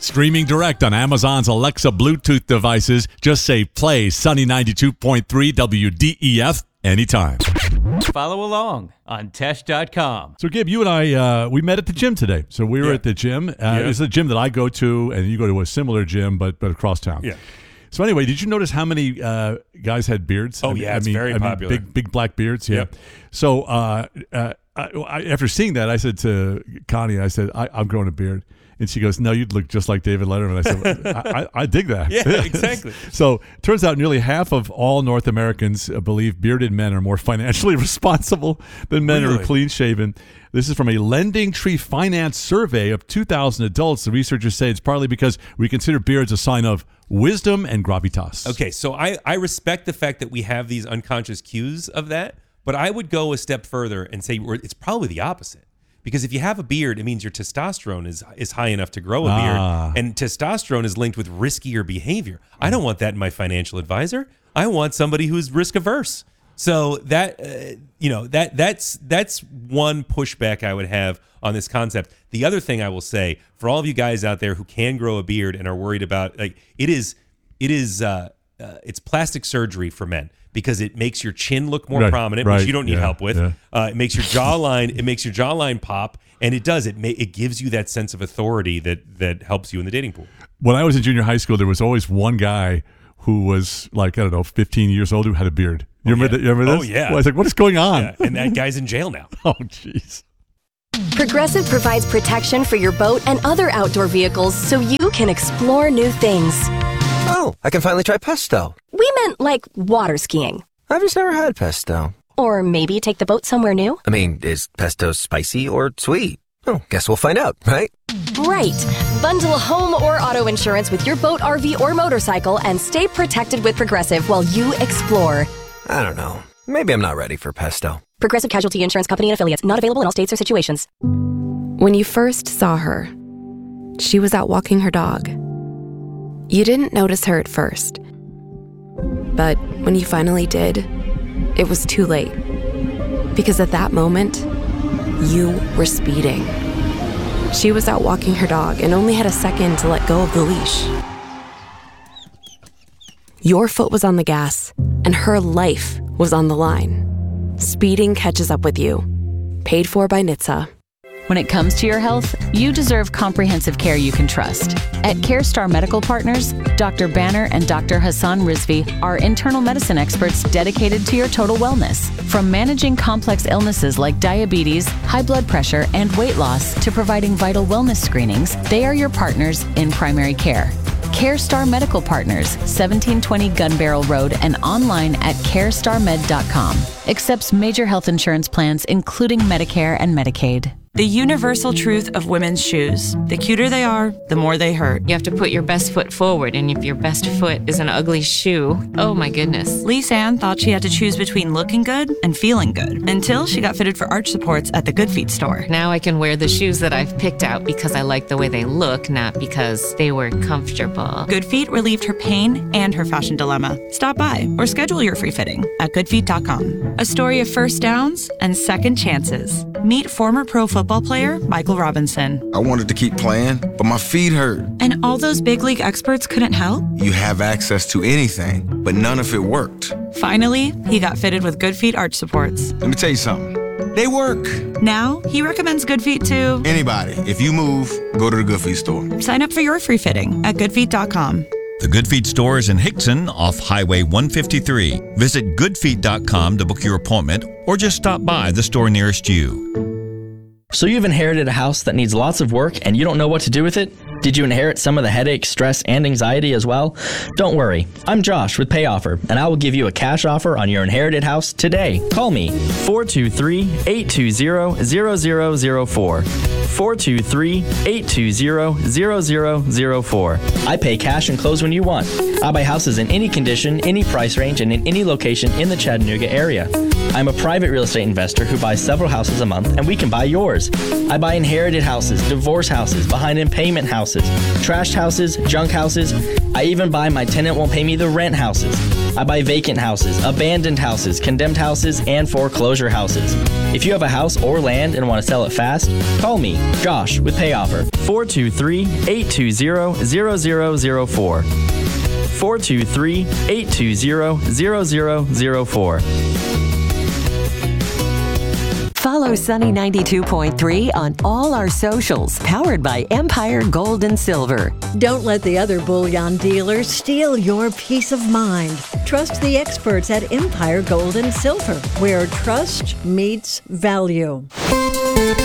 Streaming direct on Amazon's Alexa Bluetooth devices. Just say play Sunny 92.3 WDEF anytime. Follow along on Tesh.com. So, Gib, you and I, we met at the gym today. So we were at the gym. It's a gym that I go to, and you go to a similar gym, but across town. Yeah. So anyway, did you notice how many guys had beards? It's very popular. Big black beards, yeah. Yep. So after seeing that, I said to Connie, I'm growing a beard. And she goes, no, you'd look just like David Letterman. I said, I dig that. Yeah, exactly. So it turns out nearly half of all North Americans believe bearded men are more financially responsible than men who are clean-shaven. This is from a Lending Tree Finance survey of 2,000 adults. The researchers say it's partly because we consider beards a sign of wisdom and gravitas. Okay, so I respect the fact that we have these unconscious cues of that, but I would go a step further and say it's probably the opposite. Because if you have a beard, it means your testosterone is high enough to grow a beard. And testosterone is linked with riskier behavior. I don't want that in my financial advisor. I want somebody who's risk averse. So that that's one pushback I would have on this concept. The other thing I will say, for all of you guys out there who can grow a beard and are worried about, like, it's plastic surgery for men. Because it makes your chin look more prominent, which you don't need help with. Yeah. It makes your jawline pop, and it does. It gives you that sense of authority that helps you in the dating pool. When I was in junior high school, there was always one guy who was 15 years old who had a beard. You remember this? Oh, yeah. Well, I was like, what is going on? Yeah. And that guy's in jail now. Oh, jeez. Progressive provides protection for your boat and other outdoor vehicles so you can explore new things. Oh, I can finally try pesto. We meant like water skiing. I've just never had pesto. Or maybe take the boat somewhere new. I mean, is pesto spicy or sweet? Oh, guess we'll find out, right? Right. Bundle home or auto insurance with your boat, RV, or motorcycle and stay protected with Progressive while you explore. I don't know. Maybe I'm not ready for pesto. Progressive Casualty Insurance Company and Affiliates. Not available in all states or situations. When you first saw her, she was out walking her dog. You didn't notice her at first. But when you finally did, it was too late. Because at that moment, you were speeding. She was out walking her dog and only had a second to let go of the leash. Your foot was on the gas, and her life was on the line. Speeding catches up with you. Paid for by NHTSA. When it comes to your health, you deserve comprehensive care you can trust. At CareStar Medical Partners, Dr. Banner and Dr. Hassan Rizvi are internal medicine experts dedicated to your total wellness. From managing complex illnesses like diabetes, high blood pressure, and weight loss to providing vital wellness screenings, they are your partners in primary care. CareStar Medical Partners, 1720 Gun Barrel Road, and online at carestarmed.com. Accepts major health insurance plans, including Medicare and Medicaid. The universal truth of women's shoes. The cuter they are, the more they hurt. You have to put your best foot forward, and if your best foot is an ugly shoe, oh my goodness. Lisa Ann thought she had to choose between looking good and feeling good, until she got fitted for arch supports at the Good Feet store. Now I can wear the shoes that I've picked out because I like the way they look, not because they were comfortable. Good Feet relieved her pain and her fashion dilemma. Stop by or schedule your free fitting at goodfeet.com. A story of first downs and second chances. Meet former pro football player Michael Robinson. I wanted to keep playing, but my feet hurt. And all those big league experts couldn't help? You have access to anything, but none of it worked. Finally, he got fitted with Good Feet arch supports. Let me tell you something. They work. Now, he recommends Good Feet to anybody. If you move, go to the Good Feet store. Sign up for your free fitting at goodfeet.com. The Good Feet store is in Hickson off Highway 153. Visit goodfeet.com to book your appointment or just stop by the store nearest you. So you've inherited a house that needs lots of work and you don't know what to do with it? Did you inherit some of the headache, stress, and anxiety as well? Don't worry. I'm Josh with PayOffer, and I will give you a cash offer on your inherited house today. Call me, 423-820-0004. 423-820-0004. I pay cash and close when you want. I buy houses in any condition, any price range, and in any location in the Chattanooga area. I'm a private real estate investor who buys several houses a month, and we can buy yours. I buy inherited houses, divorce houses, behind in payment houses, trashed houses, junk houses. I even buy my tenant won't pay me the rent houses. I buy vacant houses, abandoned houses, condemned houses, and foreclosure houses. If you have a house or land and want to sell it fast, call me, Josh, with Pay Offer, 423-820-0004. 423-820-0004. Follow Sunny 92.3 on all our socials, powered by Empire Gold and Silver. Don't let the other bullion dealers steal your peace of mind. Trust the experts at Empire Gold and Silver, where trust meets value.